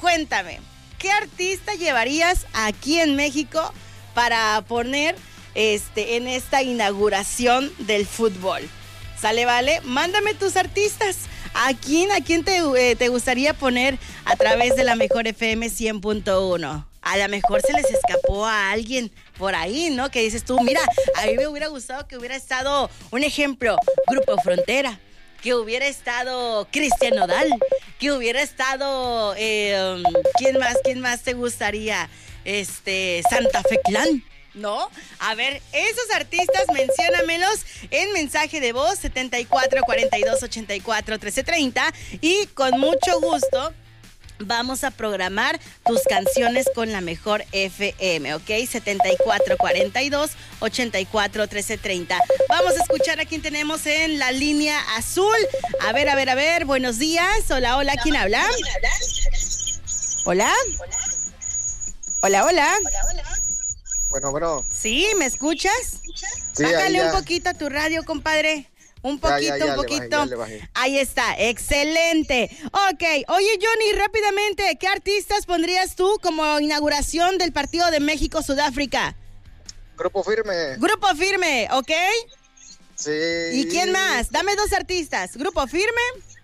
cuéntame, ¿qué artista llevarías aquí en México para poner en esta inauguración del fútbol? ¿Sale, vale? Mándame tus artistas. ¿A quién te gustaría poner a través de la Mejor FM 100.1? A lo mejor se les escapó a alguien por ahí, ¿no? Que dices tú, mira, a mí me hubiera gustado que hubiera estado, un ejemplo, Grupo Frontera, que hubiera estado Cristian Nodal, que hubiera estado, ¿quién más te gustaría? Santa Fe Clan, ¿no? A ver, esos artistas, menciónamelos en mensaje de voz 74 42 84 13 30 y con mucho gusto vamos a programar tus canciones con la Mejor FM, ¿ok? 74 42 84 13 30. Vamos a escuchar a quién tenemos en la línea azul. A ver, buenos días. Hola, ¿quién habla? Hola. Hola. Bueno. ¿Sí? ¿Me escuchas? Sí, bájale un poquito a tu radio, compadre. Un poquito. Le bajé. Ahí está, excelente. Ok, oye Johnny, rápidamente, ¿qué artistas pondrías tú como inauguración del partido de México-Sudáfrica? Grupo Firme. Grupo Firme, ¿ok? Sí. ¿Y quién más? Dame dos artistas. Grupo Firme.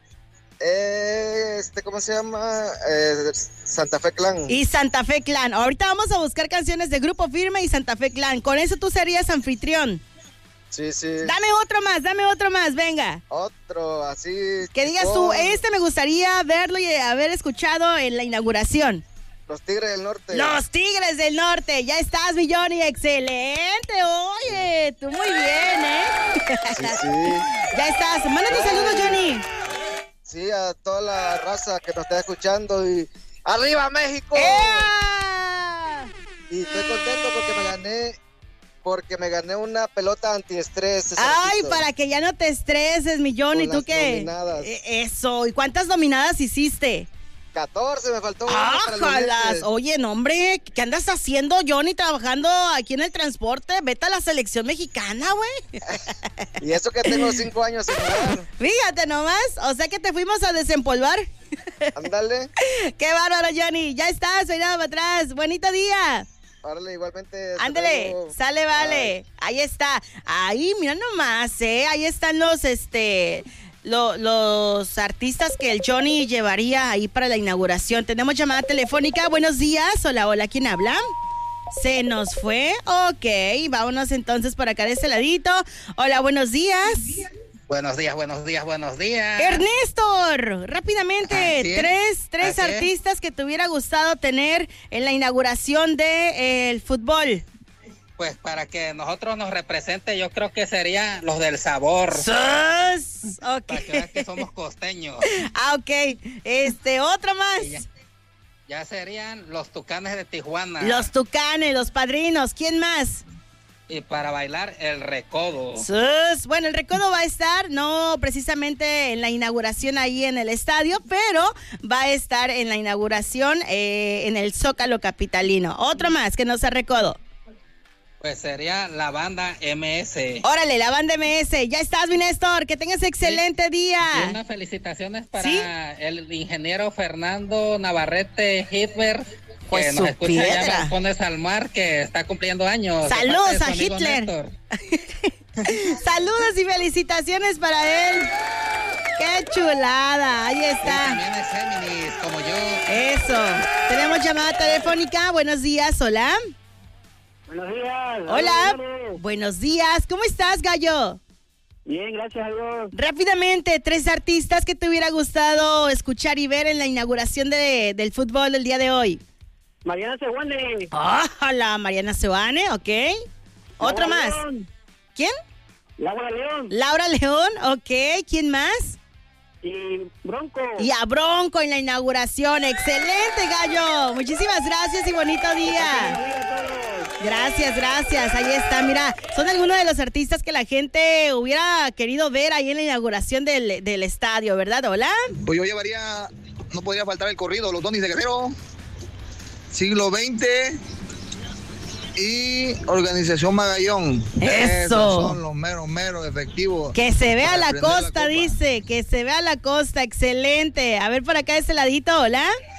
¿Cómo se llama? Santa Fe Clan. Y Santa Fe Clan. Ahorita vamos a buscar canciones de Grupo Firme y Santa Fe Clan. Con eso tú serías anfitrión. Sí. Dame otro más, venga. Otro, así. Que digas tú, me gustaría verlo y haber escuchado en la inauguración. Los Tigres del Norte. Los Tigres del Norte, ya estás, mi Johnny, excelente, oye, tú muy bien, ¿eh? Sí. Ya estás, manda tu saludo, Johnny. Sí, a toda la raza que nos está escuchando y ¡arriba México! ¡Ea! Y estoy contento porque me gané una pelota antiestrés. Ay, para que ya no te estreses, mi Johnny, ¿tú qué? Dominadas. Eso, ¿y cuántas dominadas hiciste? 14, me faltó una para los ¡Ájalas! lentes. Oye, no, hombre, ¿qué andas haciendo, Johnny, trabajando aquí en el transporte? Vete a la selección mexicana, güey. Y eso que tengo 5 años sin jugar. Fíjate nomás, o sea que te fuimos a desempolvar. Ándale. ¡Qué bárbaro, Johnny! Ya estás, mirando para atrás. ¡Bonito día! Órale, igualmente. Ándale, sale, vale. Ahí está. Ahí, mira nomás, ahí están los artistas que el Johnny llevaría ahí para la inauguración. Tenemos llamada telefónica. Buenos días. Hola, ¿quién habla? Se nos fue. Ok, vámonos entonces por acá de este ladito. Hola, buenos días. Buenos días. Ernesto, rápidamente, ¿Sí? tres artistas que te hubiera gustado tener en la inauguración del fútbol. Pues para que nosotros nos represente, yo creo que serían los del sabor. ¡Sus! Ok. Para que veas que somos costeños. Ok. Otro más. Ya serían los Tucanes de Tijuana. Los Tucanes, los Padrinos. ¿Quién más? Y para bailar, el Recodo. ¡Sus! Bueno, el Recodo va a estar, no precisamente en la inauguración ahí en el estadio, pero va a estar en la inauguración en el Zócalo capitalino. Otro más que no sea Recodo. Pues sería la banda MS. Órale, la banda MS. Ya estás, mi Néstor. Que tengas excelente día. Y unas felicitaciones para ¿Sí? el ingeniero Fernando Navarrete Hitler, Pues que su nos escucha piedra. allá en Balcones al Mar, que está cumpliendo años. Saludos De parte a de su amigo Hitler. Néstor. Saludos y felicitaciones para él. ¡Qué chulada! Ahí Y está. también es Géminis, como yo. Eso. Tenemos llamada telefónica. Buenos días. Hola. Buenos días. Hola. Buenos. Buenos días. ¿Cómo estás, Gallo? Bien, gracias a Dios. Rápidamente, 3 artistas que te hubiera gustado escuchar y ver en la inauguración del fútbol del día de hoy. Mariana Seguane. Hola, Mariana Seoane, ok. Otro Laura más. León. ¿Quién? Laura León. Laura León, ok. ¿Quién más? Y Bronco. Y a Bronco en la inauguración. Excelente, Gallo. Muchísimas gracias y bonito día. Gracias. Ahí está, mira, son algunos de los artistas que la gente hubiera querido ver ahí en la inauguración del estadio, ¿verdad? Hola. Pues yo llevaría, no podría faltar el corrido, los Donis de Guerrero, siglo XX y Organización Magallón. Eso. Esos son los meros efectivos. Que se vea para la prender costa, copa. dice, que se vea la costa, excelente. A ver por acá de este ladito, hola.